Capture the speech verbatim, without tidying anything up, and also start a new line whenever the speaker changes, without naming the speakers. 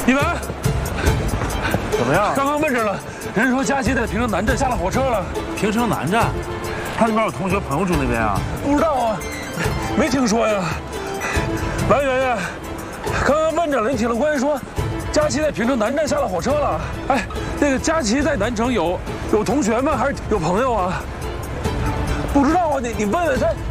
一文，
怎么样？
刚刚问着了，人说佳琪在平城南站下了火车了。
平城南站，他那边有同学朋友住那边啊？
不知道啊，没听说呀。王圆圆，刚刚问着了，你听了官员说，佳琪在平城南站下了火车了。哎，那个佳琪在南城有有同学吗？还是有朋友啊？不知道啊，你你问问他。